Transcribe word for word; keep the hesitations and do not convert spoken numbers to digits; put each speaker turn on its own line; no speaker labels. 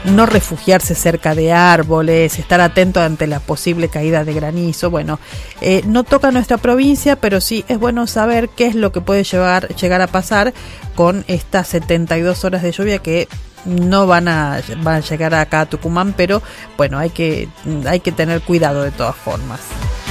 no refugiarse cerca de árboles, estar atento ante la posible caída de granizo. Bueno, eh, no toca nuestra provincia, pero sí es bueno saber qué es lo que puede llevar, llegar a pasar con estas setenta y dos horas de lluvia que no van a, van a llegar acá a Tucumán, pero bueno, hay que, hay que tener cuidado de todas formas.